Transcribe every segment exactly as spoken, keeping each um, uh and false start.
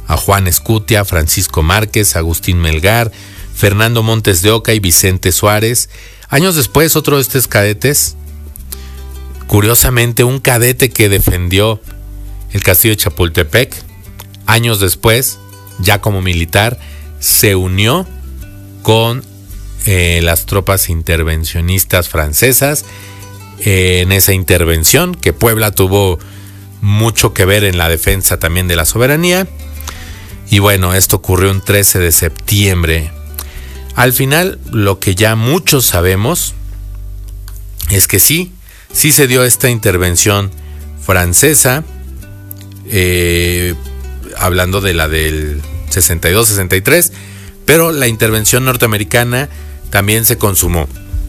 a Juan Escutia, Francisco Márquez, Agustín Melgar, Fernando Montes de Oca y Vicente Suárez. Años después, otro de estos cadetes, curiosamente un cadete que defendió el castillo de Chapultepec, años después, ya como militar, se unió con eh, las tropas intervencionistas francesas eh, en esa intervención, que Puebla tuvo mucho que ver en la defensa también de la soberanía. Y bueno, esto ocurrió un trece de septiembre. Al final, lo que ya muchos sabemos es que sí, sí se dio esta intervención francesa, eh, hablando de la del sesenta y dos sesenta y tres, pero la intervención norteamericana también se consumó.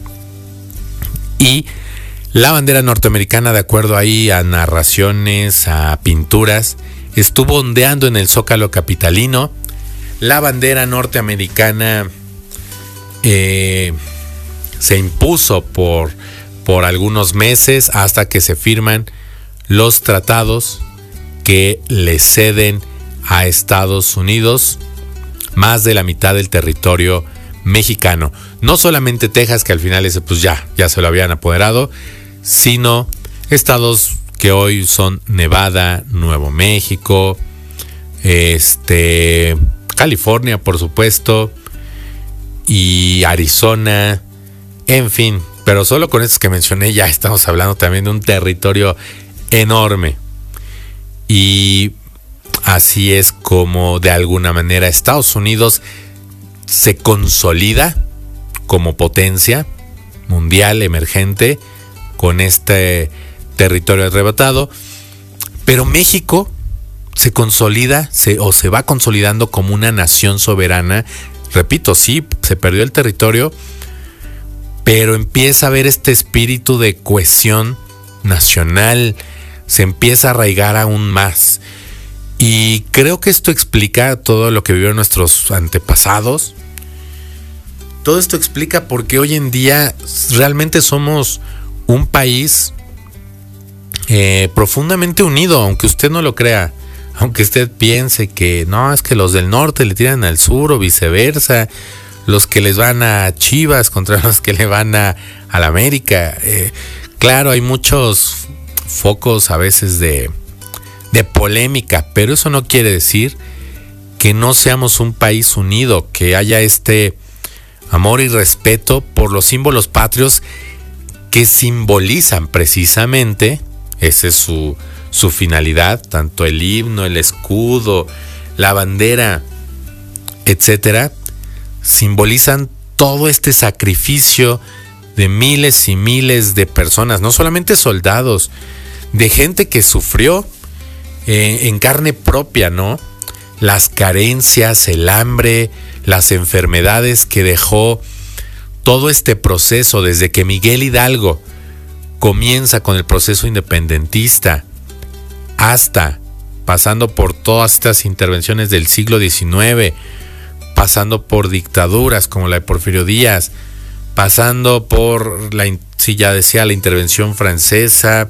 Y la bandera norteamericana, de acuerdo ahí a narraciones, a pinturas, estuvo ondeando en el Zócalo capitalino. La bandera norteamericana eh, se impuso por, por algunos meses hasta que se firman los tratados que le ceden a Estados Unidos más de la mitad del territorio mexicano. No solamente Texas, que al final ese pues ya, ya se lo habían apoderado, sino estados que hoy son Nevada, Nuevo México, este, California, por supuesto, y Arizona, en fin. Pero solo con estos que mencioné ya estamos hablando también de un territorio enorme. Y así es como de alguna manera Estados Unidos se consolida como potencia mundial emergente con este territorio arrebatado, pero México se consolida se, o se va consolidando como una nación soberana. Repito, sí, se perdió el territorio, pero empieza a haber este espíritu de cohesión nacional, se empieza a arraigar aún más. Y creo que esto explica todo lo que vivieron nuestros antepasados. Todo esto explica por qué hoy en día realmente somos un país eh, profundamente unido, aunque usted no lo crea. Aunque usted piense que no, es que los del norte le tiran al sur o viceversa. Los que les van a Chivas contra los que le van a, a la América. Eh, claro, hay muchos focos a veces de... de polémica, pero eso no quiere decir que no seamos un país unido, que haya este amor y respeto por los símbolos patrios que simbolizan precisamente, esa es su, su finalidad, tanto el himno, el escudo, la bandera, etcétera, simbolizan todo este sacrificio de miles y miles de personas, no solamente soldados, de gente que sufrió Eh, en carne propia, ¿no? Las carencias, el hambre, las enfermedades que dejó todo este proceso desde que Miguel Hidalgo comienza con el proceso independentista hasta pasando por todas estas intervenciones del siglo diecinueve, pasando por dictaduras como la de Porfirio Díaz, pasando por la, sí, ya decía, la intervención francesa,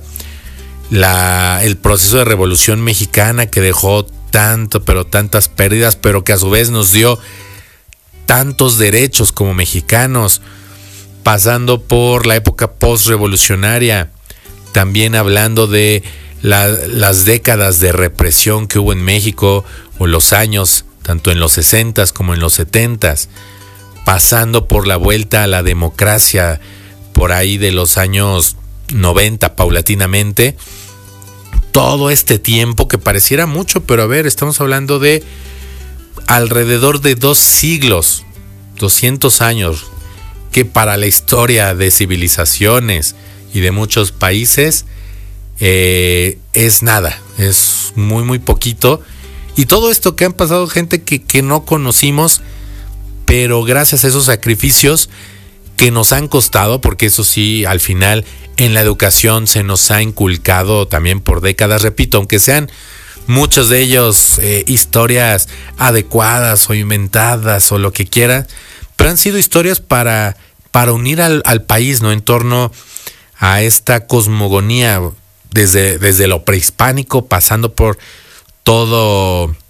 La, el proceso de Revolución Mexicana que dejó tanto, pero tantas pérdidas, pero que a su vez nos dio tantos derechos como mexicanos, pasando por la época postrevolucionaria, también hablando de la, las décadas de represión que hubo en México, o los años, tanto en los sesentas como en los setentas, pasando por la vuelta a la democracia, por ahí de los años noventa paulatinamente. Todo este tiempo que pareciera mucho, pero a ver, estamos hablando de alrededor de dos siglos, doscientos años, que para la historia de civilizaciones y de muchos países eh, es nada, es muy muy poquito. Y todo esto que han pasado gente que, que no conocimos, pero gracias a esos sacrificios que nos han costado, porque eso sí, al final en la educación se nos ha inculcado también por décadas, repito, aunque sean muchos de ellos eh, historias adecuadas o inventadas o lo que quiera, pero han sido historias para, para unir al, al país, ¿no? En torno a esta cosmogonía desde, desde lo prehispánico, pasando por todo